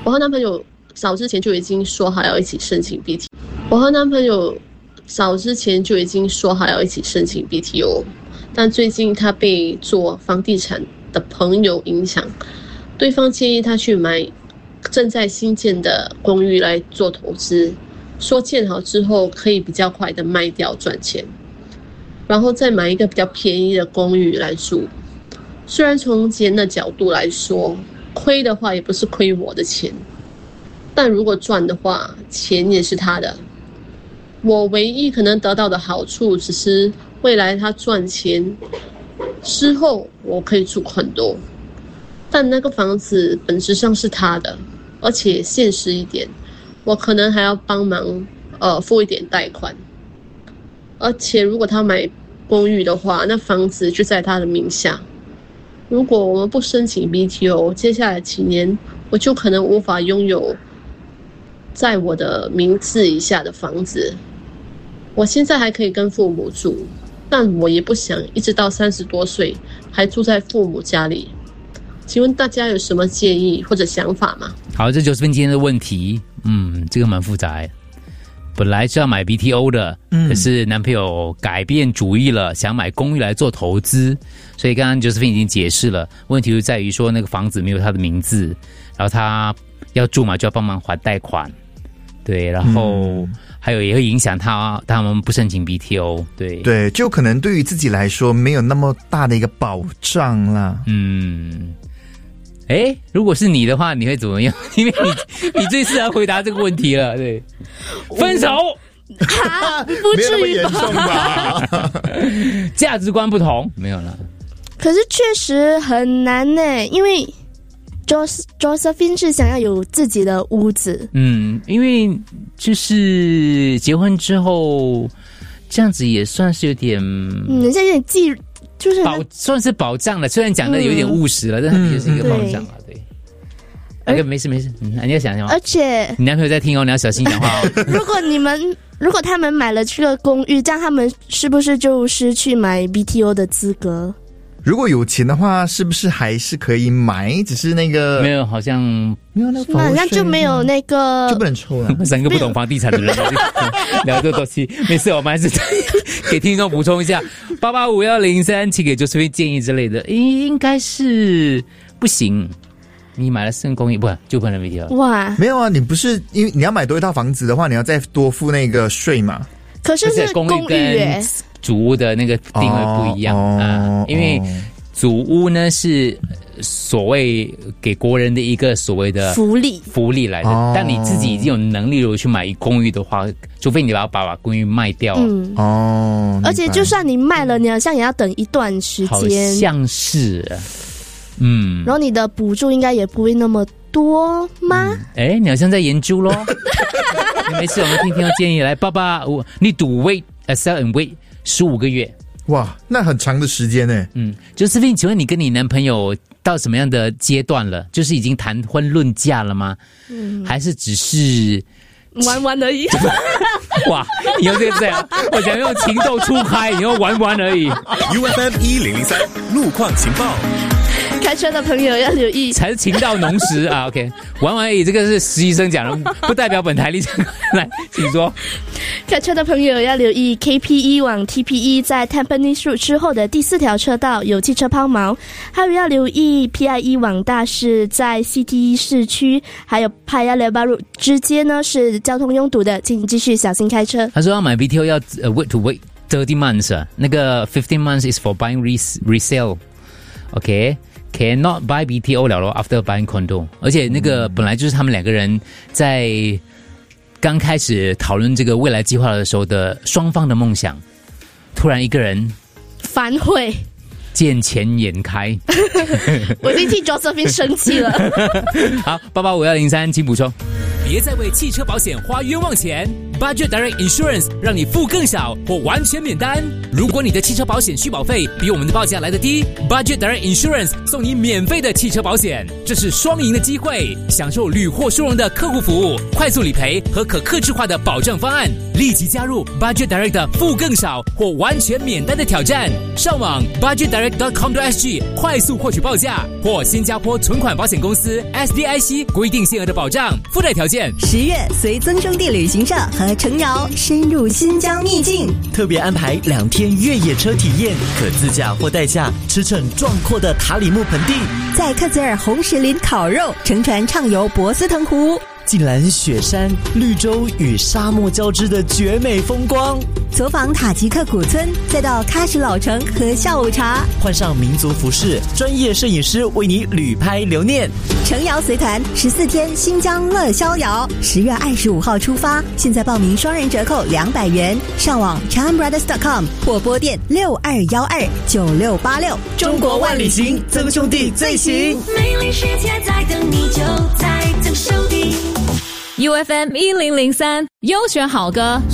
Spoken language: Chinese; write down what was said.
我和男朋友早之前就已经说好要一起申请 BTO。我和男朋友早之前就已经说好要一起申请 BTO， 但最近他被做房地产的朋友影响，对方建议他去买正在新建的公寓来做投资，说建好之后可以比较快的卖掉赚钱，然后再买一个比较便宜的公寓来住。虽然从节能的角度来说，亏的话也不是亏我的钱，但如果赚的话，钱也是他的。我唯一可能得到的好处只是未来他赚钱之后我可以住很多，但那个房子本质上是他的，而且现实一点，我可能还要帮忙付一点贷款。而且如果他买公寓的话，那房子就在他的名下。如果我们不申请 BTO， 接下来几年我就可能无法拥有在我的名字以下的房子。我现在还可以跟父母住，但我也不想一直到30多岁还住在父母家里。请问大家有什么建议或者想法吗？ 好，这就是今天的问题。这个蛮复杂的。本来是要买 BTO 的，可是男朋友改变主意了，想买公寓来做投资。所以刚刚 Josephine 已经解释了，问题就在于说那个房子没有他的名字，然后他要住嘛，就要帮忙还贷款，对，然后还有也会影响他们不申请 BTO， 对， 就可能对于自己来说没有那么大的一个保障啦。 如果是你的话，你会怎么样？因为你最适合回答这个问题了。对，分手不至于吧？ 价值观不同，没有了。 可是确实很难呢，因为 Josephine 是想要有自己的屋子。 因为就是结婚之后，这样子也算是有点， 人家有点就是算是保障了，虽然讲的有点务实了，但它也是一个保障了，对。那个没事，你要想想。 而且你男朋友在听哦，你要小心讲话哦。 如果他们买了这个公寓，这样他们是不是就失去买 BTO 的资格？ 如果有钱的话，是不是还是可以买？只是那个没有，好像没有那个房屋税， 好像就没有那个， 就不能抽了。 三个不懂房地产的人聊这个东西，没事，我们还是给听众补充一下，885103，请给Josephine建议之类的，应该是不行。你买了私人公寓就不能 BTO。 哇， 没有啊，你不是因为你要买多一套房子的话，你要再多付那个税嘛？ 可是公寓跟主屋的那个定位不一样因为主屋呢是所谓给国人的一个所谓的福利来的，但你自己已经有能力如果去买公寓的话，除非你要把公寓卖掉而且就算你卖了，你好像也要等一段时间， 好像是然后你的补助应该也不会那么多吗？ 你好像在研究咯。没事，我们听听建议来。你赌 sell and wait 15个月， 哇，那很长的时间呢。 Josephine，请问你跟你男朋友到什么样的阶段了？就是已经谈婚论嫁了吗？还是只是玩而已？ 哇，你用这个这样，我想用情窦初开，你用玩而已。 UFM 1003路况情报。 开车的朋友要留意， 才是情到浓时啊 ！OK， 玩而已，这个是实习生讲的，不代表本台立场。来，请说。 开车的朋友要留意 KP1 往 TP1 在 Tampines Road 之后的第4条车道有汽车抛锚，还有要留意 PI1 往大市在 CT 市区还有 Paya Lebar Road 之间呢是交通拥堵的，请继续小心开车。 他说要买 BTO 要wait 30 months 那个15 months is for buying resale。OK。Cannot buy BTO 了咯 after buying condo， 而且那个本来就是他们两个人在刚开始讨论这个未来计划的时候的双方的梦想，突然一个人反悔， 见钱眼开。 我已经替 Josephine 生气了。 好，885103，请补充。 别再为汽车保险花冤枉钱， Budget Direct Insurance 让你付更少或完全免单。如果你的汽车保险续保费比我们的报价来得低， Budget Direct Insurance 送你免费的汽车保险，这是双赢的机会，享受屡获殊荣的客户服务、快速理赔和可客制化的保障方案。立即加入 Budget Direct 的付更少或完全免单的挑战，上网 budgetdirect.com.sg 快速获取报价，或新加坡存款保险公司 SDIC 规定限额的保障，附带条件。 10月随曾兄弟旅行社和程瑶深入新疆秘境， 特别安排2天越野车体验，可自驾或代驾驰骋壮阔的塔里木盆地， 在克孜尔红石林烤肉，乘船畅游博斯腾湖， 近览雪山、绿洲与沙漠交织的绝美风光， 走访塔吉克古村，再到喀什老城喝下午茶， 换上民族服饰，专业摄影师为你旅拍留念。 程瑶随团14天新疆乐逍遥，10月25号出发，现在报名双人折扣200元，上网 charmbrothers.com 或拨电62129686。 中国万里行，曾兄弟最行。 美丽世界在等你，就在曾兄弟。 UFM 1003优选好歌。